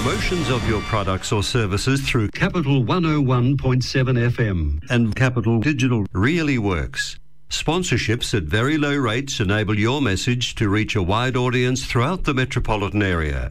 promotions of your products or services through Capital 101.7 FM and Capital Digital really works. Sponsorships at very low rates enable your message to reach a wide audience throughout the metropolitan area.